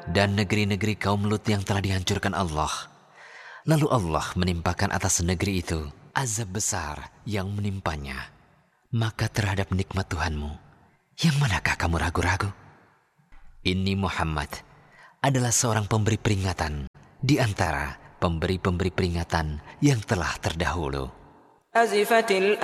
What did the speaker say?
dan negeri-negeri kaum Lut yang telah dihancurkan Allah. Lalu Allah menimpakan atas negeri itu azab besar yang menimpanya. Maka terhadap nikmat Tuhanmu, yang manakah kamu ragu-ragu? Ini Muhammad adalah seorang pemberi peringatan di antara pemberi-pemberi peringatan yang telah terdahulu. أزفت